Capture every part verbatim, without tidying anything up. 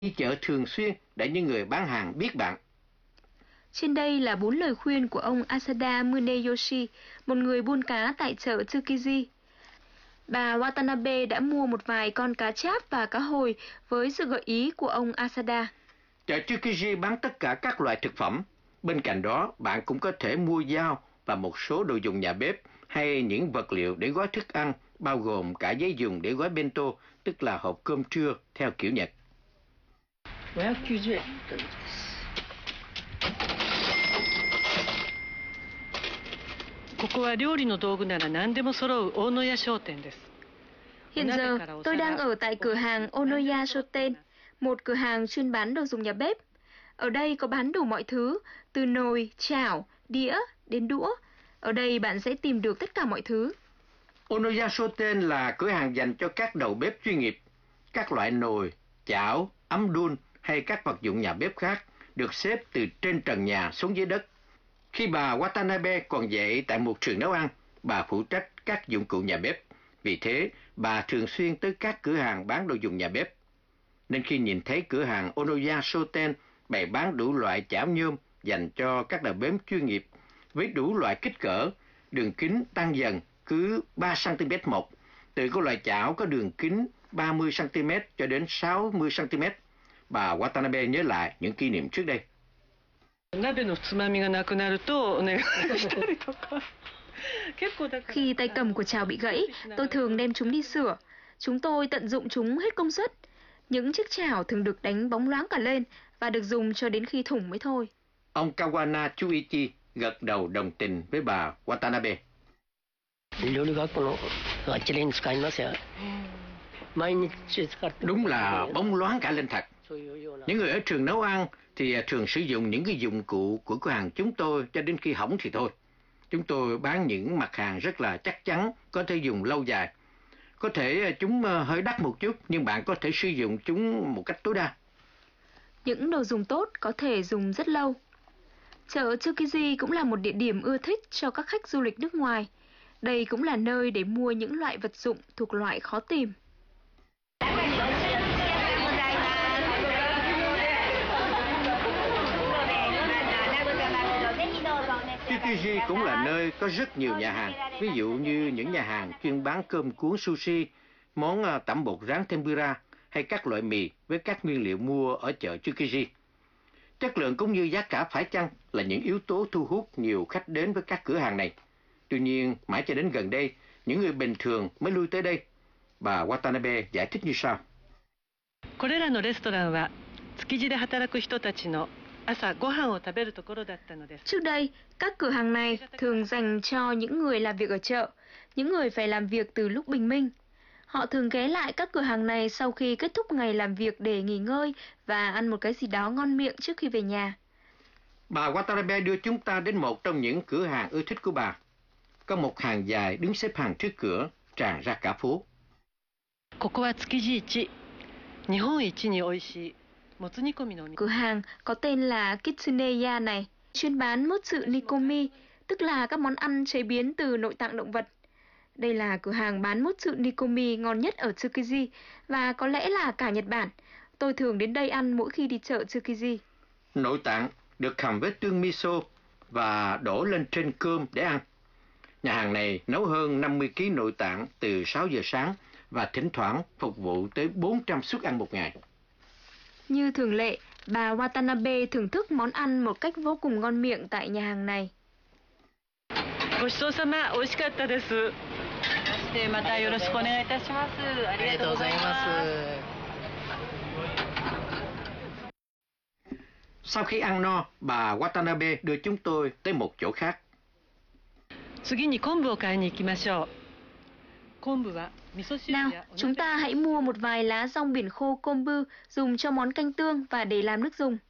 đi chợ thường xuyên để những người bán hàng biết bạn. Trên đây là bốn lời khuyên của ông Asada Muneyoshi, một người buôn cá tại chợ Tsukiji. Bà Watanabe đã mua một vài con cá cháp và cá hồi với sự gợi ý của ông Asada. Chợ Tsukiji bán tất cả các loại thực phẩm. Bên cạnh đó, bạn cũng có thể mua dao và một số đồ dùng nhà bếp hay những vật liệu để gói thức ăn, bao gồm cả giấy dùng để gói bento, tức là hộp cơm trưa theo kiểu Nhật. năm trăm chín mươi yen. Hiện giờ, tôi đang ở tại cửa hàng Onoya Shoten, một cửa hàng chuyên bán đồ dùng nhà bếp. Ở đây có bán đủ mọi thứ, từ nồi, chảo, đĩa đến đũa. Ở đây bạn sẽ tìm được tất cả mọi thứ. Onoya Shoten là cửa hàng dành cho các đầu bếp chuyên nghiệp. Các loại nồi, chảo, ấm đun hay các vật dụng nhà bếp khác được xếp từ trên trần nhà xuống dưới đất. Khi bà Watanabe còn dạy tại một trường nấu ăn, bà phụ trách các dụng cụ nhà bếp. Vì thế, bà thường xuyên tới các cửa hàng bán đồ dùng nhà bếp. Nên khi nhìn thấy cửa hàng Onoya Shoten bày bán đủ loại chảo nhôm dành cho các đầu bếp chuyên nghiệp với đủ loại kích cỡ, đường kính tăng dần cứ ba xăng-ti-mét một, từ các loại chảo có đường kính ba mươi xăng-ti-mét cho đến sáu mươi xăng-ti-mét. Bà Watanabe nhớ lại những kỷ niệm trước đây. Khi tay cầm của chảo bị gãy, tôi thường đem chúng đi sửa. Chúng tôi tận dụng chúng hết công suất. Những chiếc chảo thường được đánh bóng loáng cả lên và được dùng cho đến khi thủng mới thôi. Ông Kawana Chuichi gật đầu đồng tình với bà Watanabe. Đúng là bóng loáng cả lên thật. Những người ở trường nấu ăn thì thường sử dụng những cái dụng cụ của cửa hàng chúng tôi cho đến khi hỏng thì thôi. Chúng tôi bán những mặt hàng rất là chắc chắn, có thể dùng lâu dài. Có thể chúng hơi đắt một chút, nhưng bạn có thể sử dụng chúng một cách tối đa. Những đồ dùng tốt có thể dùng rất lâu. Chợ Tsukiji cũng là một địa điểm ưa thích cho các khách du lịch nước ngoài. Đây cũng là nơi để mua những loại vật dụng thuộc loại khó tìm. Tsukiji cũng là nơi có rất nhiều nhà hàng, ví dụ như những nhà hàng chuyên bán cơm cuốn sushi, món tẩm bột rán tempura hay các loại mì với các nguyên liệu mua ở chợ Tsukiji. Chất lượng cũng như giá cả phải chăng là những yếu tố thu hút nhiều khách đến với các cửa hàng này. Tuy nhiên, mãi cho đến gần đây, những người bình thường mới lui tới đây. Bà Watanabe giải thích như sau. Trước đây, các cửa hàng này thường dành cho những người làm việc ở chợ, những người phải làm việc từ lúc bình minh. Họ thường ghé lại các cửa hàng này sau khi kết thúc ngày làm việc để nghỉ ngơi và ăn một cái gì đó ngon miệng trước khi về nhà. Bà Watanabe đưa chúng ta đến một trong những cửa hàng ưa thích của bà. Có một hàng dài đứng xếp hàng trước cửa, tràn ra cả phố. Cửa hàng có tên là Kitsuneya này, chuyên bán motsu nikomi, tức là các món ăn chế biến từ nội tạng động vật. Đây là cửa hàng bán motsu nikomi ngon nhất ở Tsukiji và có lẽ là cả Nhật Bản. Tôi thường đến đây ăn mỗi khi đi chợ Tsukiji. Nội tạng được hầm với tương miso và đổ lên trên cơm để ăn. Nhà hàng này nấu hơn năm mươi ki lô gam nội tạng từ sáu giờ sáng và thỉnh thoảng phục vụ tới bốn trăm suất ăn một ngày. Như thường lệ, bà Watanabe thưởng thức món ăn một cách vô cùng ngon miệng tại nhà hàng này. Sau khi ăn no, bà Watanabe đưa chúng tôi tới một chỗ khác. Nào, chúng ta hãy mua một vài lá rong biển khô kombu dùng cho món canh tương và để làm nước dùng.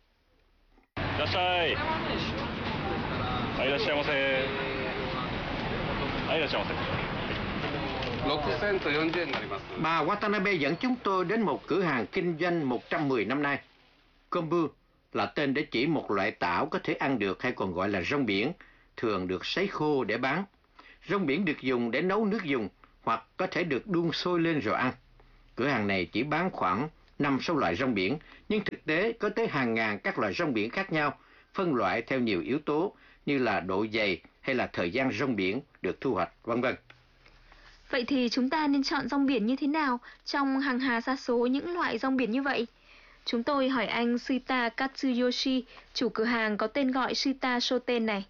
Bà Watanabe dẫn chúng tôi đến một cửa hàng kinh doanh một trăm mười năm nay. Kombu là tên để chỉ một loại tảo có thể ăn được hay còn gọi là rong biển, thường được sấy khô để bán. Rong biển được dùng để nấu nước dùng hoặc có thể được đun sôi lên rồi ăn. Cửa hàng này chỉ bán khoảng năm số loại rong biển, nhưng thực tế có tới hàng ngàn các loại rong biển khác nhau, phân loại theo nhiều yếu tố như là độ dày hay là thời gian rong biển được thu hoạch, vân vân. Vậy thì chúng ta nên chọn rong biển như thế nào trong hàng hà sa số những loại rong biển như vậy? Chúng tôi hỏi anh Shita Katsuyoshi, chủ cửa hàng có tên gọi Shita Shoten này.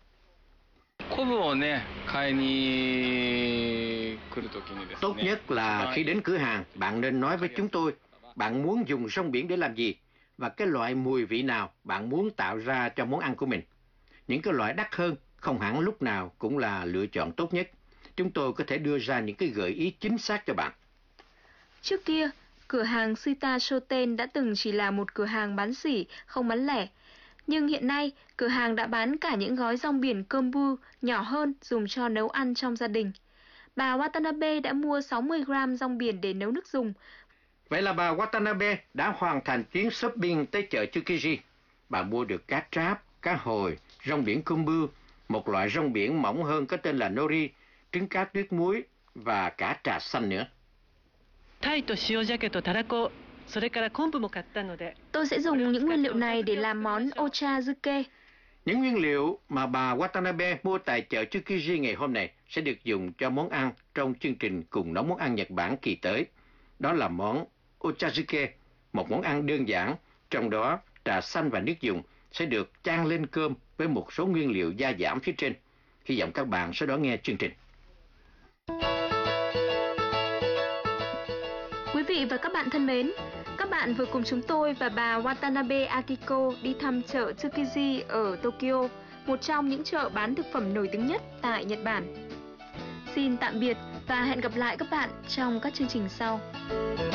Tốt nhất là khi đến cửa hàng, bạn nên nói với chúng tôi bạn muốn dùng rong biển để làm gì và cái loại mùi vị nào bạn muốn tạo ra cho món ăn của mình. Những cái loại đắt hơn không hẳn lúc nào cũng là lựa chọn tốt nhất. Chúng tôi có thể đưa ra những cái gợi ý chính xác cho bạn. Trước kia, cửa hàng Shita Shoten đã từng chỉ là một cửa hàng bán sỉ, không bán lẻ. Nhưng hiện nay, cửa hàng đã bán cả những gói rong biển kombu nhỏ hơn dùng cho nấu ăn trong gia đình. Bà Watanabe đã mua sáu mươi gram rong biển để nấu nước dùng. Vậy là bà Watanabe đã hoàn thành chuyến shopping tới chợ Tsukiji. Bà mua được cá tráp, cá hồi, rong biển kombu, một loại rong biển mỏng hơn có tên là nori, trứng cá tuyết muối và cả trà xanh nữa. Tôi sẽ dùng những nguyên liệu này để làm món ochazuke. Những nguyên liệu mà bà Watanabe mua tại chợ Tsukiji ngày hôm nay sẽ được dùng cho món ăn trong chương trình cùng nấu món ăn Nhật Bản kỳ tới. Đó là món ochazuke, một món ăn đơn giản, trong đó trà xanh và nước dùng sẽ được chan lên cơm với một số nguyên liệu gia giảm phía trên. Hy vọng các bạn sẽ đón nghe chương trình. Quý vị và các bạn thân mến, các bạn vừa cùng chúng tôi và bà Watanabe Akiko đi thăm chợ Tsukiji ở Tokyo, một trong những chợ bán thực phẩm nổi tiếng nhất tại Nhật Bản. Xin tạm biệt và hẹn gặp lại các bạn trong các chương trình sau.